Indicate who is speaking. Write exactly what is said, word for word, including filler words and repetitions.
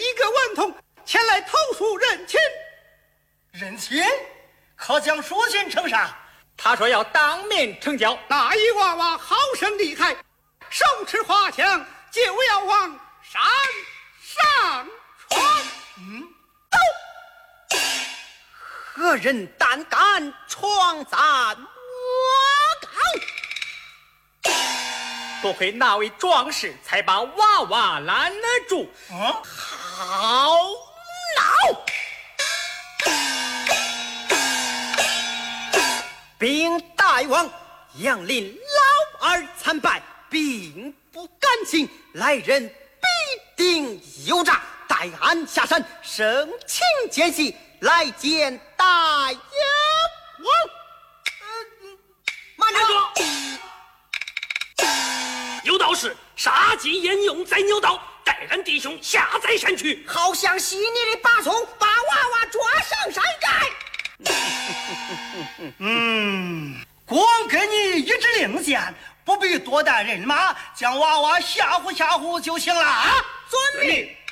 Speaker 1: 一个顽童前来投诉认亲。
Speaker 2: 认亲？可将书信呈上？
Speaker 3: 他说要当面呈交。
Speaker 1: 那一娃娃好生厉害，手持花枪就要往山上闯。
Speaker 2: 嗯，
Speaker 1: 走！
Speaker 4: 何人胆敢闯咱我岗？
Speaker 3: 多亏那位壮士才把娃娃拦得住。
Speaker 2: 嗯，
Speaker 4: 好恼！禀大王，杨林老二参拜，并不甘心，来人必定有诈，待俺下山，生请见戏，来见大王。
Speaker 5: 慢着！有道是杀鸡焉用宰牛刀，带俺弟兄下宰山去。
Speaker 4: 好像细腻的把葱，把娃娃抓上山寨。
Speaker 2: 嗯，光给你一支令箭，不必多带人马，将娃娃吓唬吓唬就行了啊！
Speaker 4: 遵命。